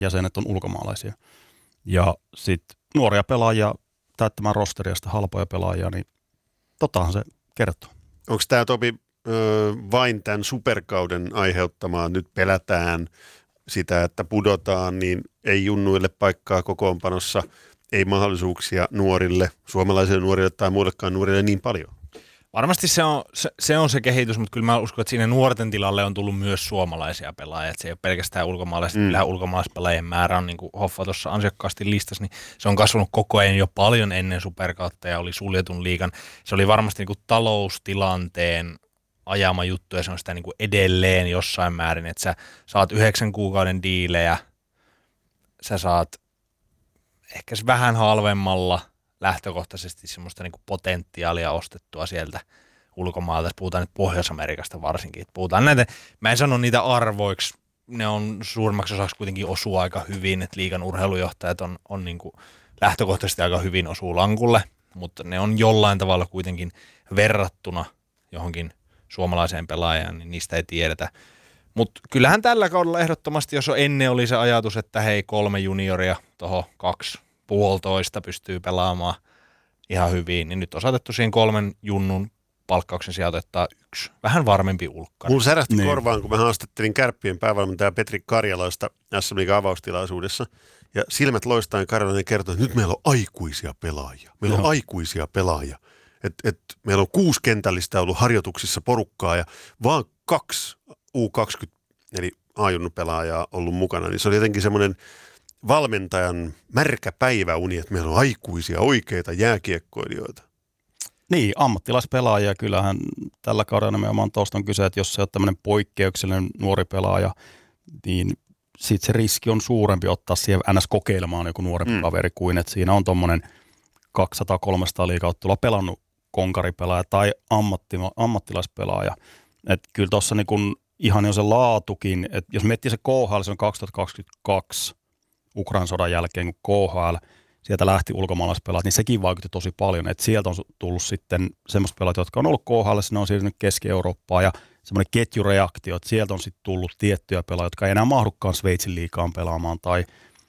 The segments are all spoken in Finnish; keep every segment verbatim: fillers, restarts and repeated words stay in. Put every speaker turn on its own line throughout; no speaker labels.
jäsenet on ulkomaalaisia. Ja sitten nuoria pelaajia täyttämään rosteria, sitä halpoja pelaajia, niin totahan se kertoo.
Onko tämä, Topi, vain tämän superkauden aiheuttamaa, nyt pelätään sitä, että pudotaan, niin ei junnuille paikkaa kokoonpanossa, ei mahdollisuuksia nuorille, suomalaisille nuorille tai muillekaan nuorille niin paljon?
Varmasti se on se, se on se kehitys, mutta kyllä mä uskon, että siinä nuorten tilalle on tullut myös suomalaisia pelaajia. Että se ei ole pelkästään ulkomaalaiset, mm. kyllähän ulkomaalaispelaajien määrä on, niin kuin Hoffa tuossa ansiokkaasti listasi, niin se on kasvanut koko ajan jo paljon ennen superkautta ja oli suljetun liigan. Se oli varmasti niin kuin taloustilanteen ajama juttu ja se on sitä niin kuin edelleen jossain määrin, että sä saat yhdeksän kuukauden diilejä, sä saat ehkä vähän halvemmalla lähtökohtaisesti semmoista niin kuin potentiaalia ostettua sieltä ulkomaalta. Puhutaan nyt Pohjois-Amerikasta varsinkin. Puhutaan näitä, mä en sano niitä arvoiksi, ne on suurimmaksi osaksi kuitenkin osuu aika hyvin, että liigan urheilujohtajat on, on niin kuin lähtökohtaisesti aika hyvin osuu lankulle, mutta ne on jollain tavalla kuitenkin verrattuna johonkin suomalaiseen pelaajaan, niin niistä ei tiedetä. Mutta kyllähän tällä kaudella ehdottomasti, jos on ennen oli se ajatus, että hei kolme junioria tuohon kaksi puolitoista pystyy pelaamaan ihan hyvin, niin nyt on saatettu siihen kolmen junnun palkkauksen sijaan ottaa yksi. Vähän varmempi ulkkari.
Mulla särähti niin korvaan, kun mä haastattelin Kärppien päävalmentaja Petri Karjalaista S M-liigan avaustilaisuudessa. Ja silmät loistaan Karjalainen kertoi, että nyt meillä on aikuisia pelaajia. Meillä on no. aikuisia pelaajia. Et, et, meillä on kuusi kentällistä ollut harjoituksissa porukkaa ja vaan kaksi U kaksikymmentä, eli A-junnu-pelaajaa ollut mukana. Niin se oli jotenkin semmoinen valmentajan märkä päiväuni, että meillä on aikuisia, oikeita jääkiekkoilijoita.
Niin, ammattilaispelaajia. Kyllähän tällä kaudella nimenomaan tuosta on kyse, että jos se on tämmöinen poikkeuksellinen nuori pelaaja, niin sitten se riski on suurempi ottaa siihen ns. Kokeilemaan joku nuorempi mm. kaveri kuin, että siinä on tuommoinen kaksisataa kolmesataa liigaottelua pelannut konkaripelaaja tai ammatti, ammattilaispelaaja. Että kyllä tuossa niin ihan jo se laatukin, että jos miettii se K H L, se on kaksituhattakaksikymmentäkaksi Ukrainan sodan jälkeen, kun K H L sieltä lähti ulkomaalaispelaajat, niin sekin vaikutti tosi paljon, että sieltä on tullut sitten semmoista pelaajat, jotka on ollut K H L, ne on siirtynyt Keski-Eurooppaan ja semmoinen ketjureaktio, että sieltä on sitten tullut tiettyjä pelaajia, jotka ei enää mahdukaan Sveitsin liigaan pelaamaan tai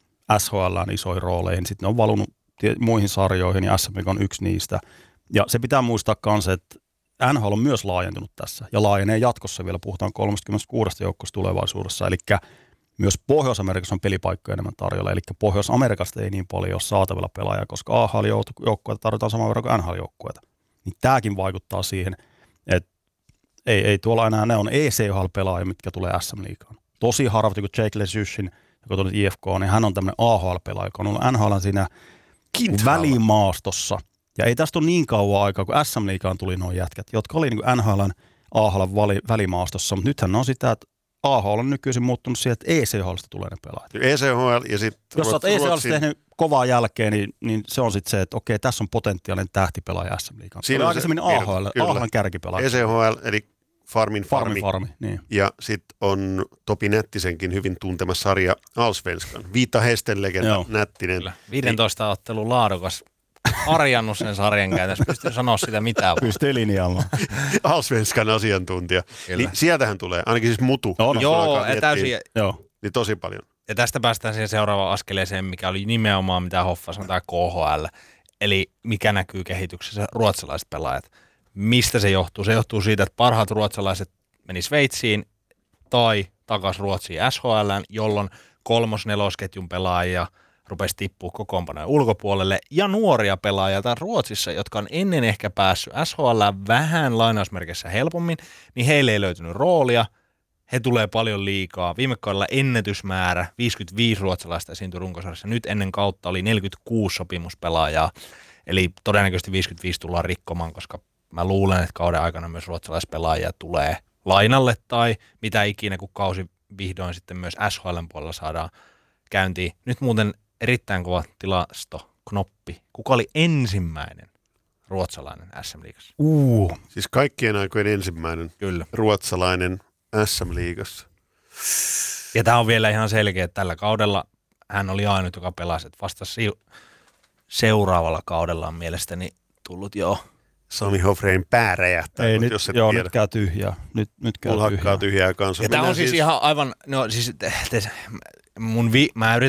S H L:ään isoihin rooleihin, sitten ne on valunut muihin sarjoihin ja S M on yksi niistä. Ja se pitää muistaa myös, että N H L on myös laajentunut tässä ja laajenee jatkossa vielä, puhutaan kolmekymmentäkuusi joukkoista tulevaisuudessa, eli myös Pohjois-Amerikassa on pelipaikkoja enemmän tarjolla, eli Pohjois-Amerikasta ei niin paljon ole saatavilla pelaajia, koska A H L-joukkueita tarvitaan saman verran kuin N H L-joukkueita. Niin tämäkin vaikuttaa siihen, että ei, ei tuolla enää, ne on E C H L-pelaajia, mitkä tulee S M-liigaan. Tosi harvati, kun Jake LeSushin, joka tuli I F K, niin hän on tämmöinen A H L-pelaaja, joka on ollut N H L siinä välimaastossa. Ja ei tästä ole niin kauan aikaa, kun S M-liigaan tuli nuo jätkät, jotka oli niin kuin N H L:n A H L:n välimaastossa, mutta nythän ne on sitä, että A H L on nykyisin muuttunut siihen, että E C H L:sta tulee ne pelaajat.
E C H L ja sitten
jos sä oot E C H L:sta tehnyt kovaa jälkeen, niin, niin se on sitten se, että okei, tässä on potentiaalinen tähtipelaaja S M-liigaan. Se oli aikaisemmin A H L, A H L:n kärkipelaaja.
E C H L, eli Farmin Farmi.
Farmi, farmi niin.
Ja sitten on Topi Nättisenkin hyvin tuntema sarja Allsvenskan. Viita Hesten legenda Nättinen. Kyllä.
viisitoista ottelun laadukas. Arjannut sen sarjan käytössä. Pystyy sanoa sitä mitään.
Pystyy linjaamaan.
Allsvenskan asiantuntija. Niin sieltähän tulee, ainakin siis mutu.
No, no. Joo, ja täysin.
Joo. Niin tosi paljon.
Ja tästä päästään siihen seuraavaan askeleeseen, mikä oli nimenomaan, mitä Hoffa sanoi, tämä K H L. Eli mikä näkyy kehityksessä, ruotsalaiset pelaajat. Mistä se johtuu? Se johtuu siitä, että parhaat ruotsalaiset meni Sveitsiin tai takaisin Ruotsiin S H L:ään, jolloin kolmos-nelosketjun pelaajia rupesi tippua kokoonpanojen ulkopuolelle, ja nuoria pelaajia täällä Ruotsissa, jotka on ennen ehkä päässyt S H L vähän lainausmerkissä helpommin, niin heille ei löytynyt roolia, he tulee paljon liikaa. Viime kaudella ennätysmäärä, viisikymmentäviisi ruotsalaista esiintyi runkosarjassa, nyt ennen kautta oli neljäkymmentäkuusi sopimuspelaajaa, eli todennäköisesti viisikymmentäviisi tullaan rikkomaan, koska mä luulen, että kauden aikana myös ruotsalaispelaajia tulee lainalle tai mitä ikinä, kun kausi vihdoin sitten myös S H L:n puolella saadaan käyntiin. Nyt muuten erittäin kova tilasto, knoppi. Kuka oli ensimmäinen ruotsalainen S M-liigassa?
Uh.
Siis kaikkien aikojen ensimmäinen
Kyllä.
ruotsalainen S M-liigassa.
Ja tämä on vielä ihan selkeä, että tällä kaudella hän oli ainut, joka pelasi. Että vasta seuraavalla kaudella on mielestäni tullut jo.
Sami Hofrein pää räjähtää.
Ei, nyt,
jos et
joo,
tiedä.
nyt käy tyhjää. Nyt, nyt käy
Mulla
tyhjää.
hakkaa tyhjää kanssa.
Ja tämä on siis, siis ihan aivan, no siis te, mun vi, mä yritän